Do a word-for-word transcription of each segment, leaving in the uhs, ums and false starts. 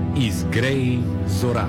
Изгрей зора.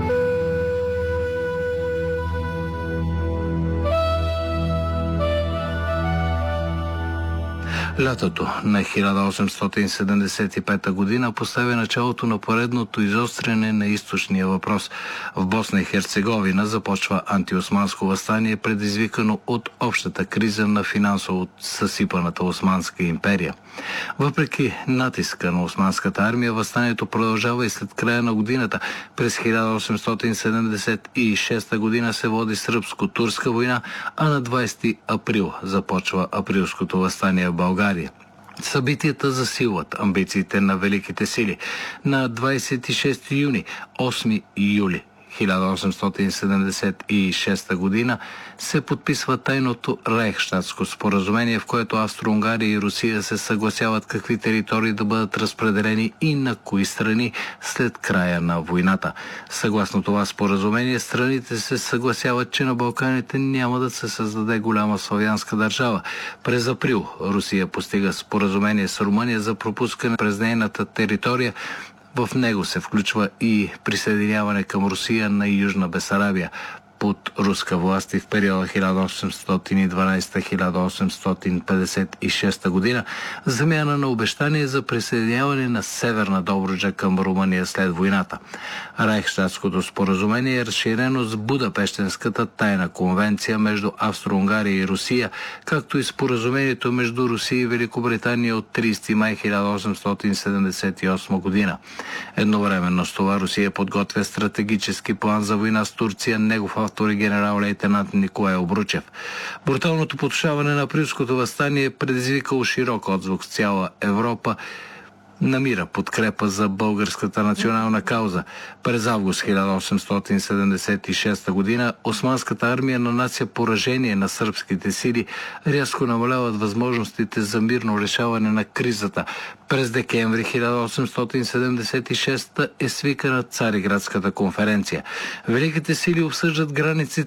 Лятото на хиляда осемстотин седемдесет и пета година поставя началото на поредното изостряне на източния въпрос. В Босна и Херцеговина започва антиосманско въстание, предизвикано от общата криза на финансово съсипаната Османска империя. Въпреки натиска на османската армия, въстанието продължава и след края на годината. През хиляда осемстотин седемдесет и шеста година се води сръбско-турска война, а на двадесети април започва априлското въстание в България. Събитията засилват амбициите на великите сили. На двадесет и шести юни, осми юли хиляда осемстотин седемдесет и шеста година се подписва тайното Райхщатско споразумение, в което Австро-Унгария и Русия се съгласяват какви територии да бъдат разпределени и на кои страни след края на войната. Съгласно това споразумение, страните се съгласяват, че на Балканите няма да се създаде голяма славянска държава. През април Русия постига споразумение с Румъния за пропускане през нейната територия. В него се включва и присъединяване към Русия на Южна Бесарабия под руска власт и в периода хиляда осемстотин и дванадесета до хиляда осемстотин петдесет и шеста година, замяна на обещание за присъединяване на Северна Добруджа към Румъния след войната. Райхщатското споразумение е разширено с Будапештенската тайна конвенция между Австро-Унгария и Русия, както и споразумението между Русия и Великобритания от тридесети май хиляда осемстотин седемдесет и осма година. Едновременно с това Русия подготвя стратегически план за война с Турция, негов автор и генерал-лейтенант Николай Обручев. Бруталното потушаване на априлското въстание предизвикало широк отзвук в цяла Европа, намира подкрепа за българската национална кауза. През август хиляда осемстотин седемдесет и шеста година османската армия нанася поражение на сръбските сили, рязко намаляват възможностите за мирно решаване на кризата. През декември хиляда осемстотин седемдесет и шеста е свикана Цариградската конференция. Великите сили обсъждат границите